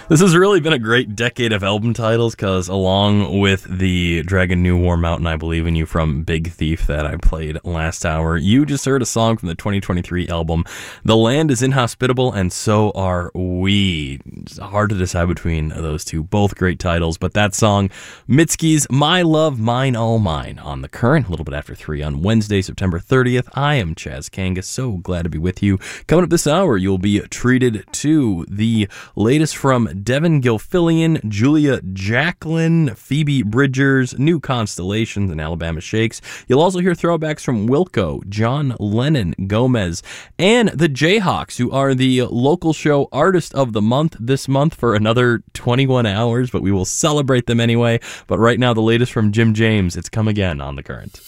This has really been a great decade of album titles because along with the Dragon New War Mountain, I Believe in You from Big Thief that I played last hour, you just heard a song from the 2023 album, The Land is Inhospitable and So Are We. It's hard to decide between those two, both great titles, but that song, Mitski's My Love, Mine, All Mine, on The Current, a little bit after 3 on Wednesday, September 30th. I am Chaz Kangas, so glad to be with you. Coming up this hour, you'll be treated to the latest from Devin Gilfillian, Julia Jacqueline, Phoebe Bridgers, New Constellations, and Alabama Shakes. You'll also hear throwbacks from Wilco, John Lennon, Gomez, and the Jayhawks, who are the local show Artist of the Month this month for another 21 hours, but we will celebrate them anyway. But right now, the latest from Jim James. It's Come Again on The Current.